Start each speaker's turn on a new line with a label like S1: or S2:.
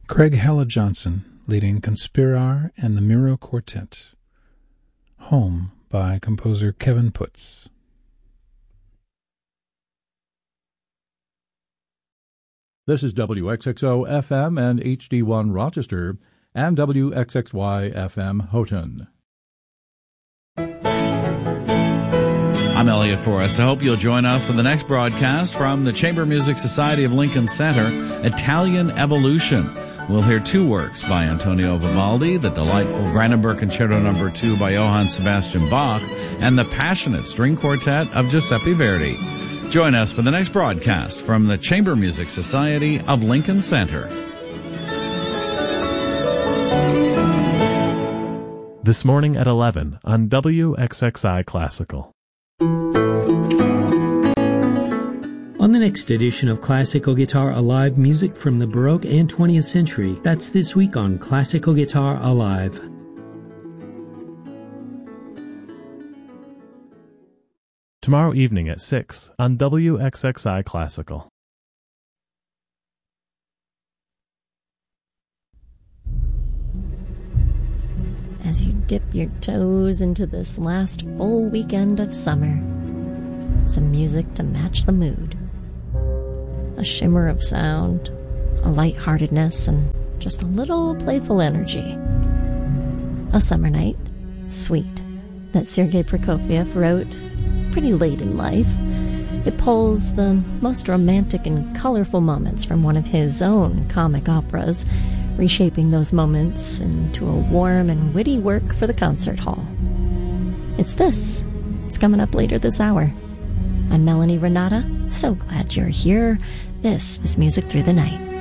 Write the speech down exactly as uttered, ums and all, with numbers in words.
S1: Craig Hella Johnson leading Conspirar and the Miro Quartet. Home by composer Kevin Putz.
S2: This is W X X O F M and H D one Rochester and W X X Y F M Houghton.
S3: I'm Elliot Forrest. I hope you'll join us for the next broadcast from the Chamber Music Society of Lincoln Center, Italian Evolution. We'll hear two works by Antonio Vivaldi, the delightful Brandenburg Concerto Number two by Johann Sebastian Bach, and the passionate string quartet of Giuseppe Verdi. Join us for the next broadcast from the Chamber Music Society of Lincoln Center.
S4: This morning at eleven on W X X I Classical.
S5: On the next edition of Classical Guitar Alive, music from the Baroque and twentieth century. That's this week on Classical Guitar Alive.
S4: Tomorrow evening at six on W X X I Classical.
S6: As you dip your toes into this last full weekend of summer, some music to match the mood. A shimmer of sound, a lightheartedness, and just a little playful energy. A Summer Night, Sweet, that Sergei Prokofiev wrote pretty late in life. It pulls the most romantic and colorful moments from one of his own comic operas, reshaping those moments into a warm and witty work for the concert hall. It's this. It's coming up later this hour. I'm Melanie Renata. So glad you're here. This is Music Through the Night.